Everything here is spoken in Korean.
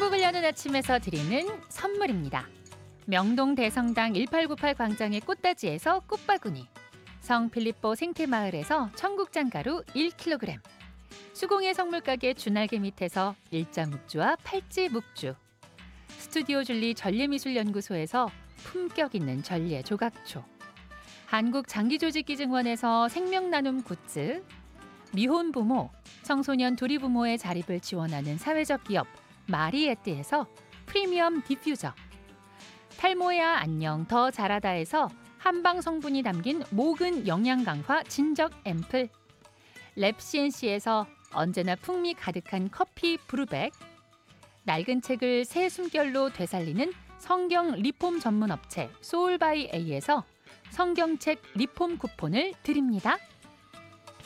행복을 여는 아침에서 드리는 선물입니다. 명동 대성당 1898 광장의 꽃다지에서 꽃바구니, 성필리포 생태마을에서 청국장가루 1kg, 수공예 선물가게 주날개 밑에서 일자묵주와 팔찌묵주, 스튜디오 줄리 전래미술연구소에서 품격 있는 전래 조각초, 한국장기조직기증원에서 생명나눔 굿즈, 미혼 부모, 청소년 두리 부모의 자립을 지원하는 사회적 기업 마리에뜨에서 프리미엄 디퓨저, 탈모야 안녕 더 자라다에서 한방 성분이 담긴 모근 영양 강화 진적 앰플, 랩CNC에서 언제나 풍미 가득한 커피 브루백, 낡은 책을 새 숨결로 되살리는 성경 리폼 전문 업체 소울바이 A에서 성경책 리폼 쿠폰을 드립니다.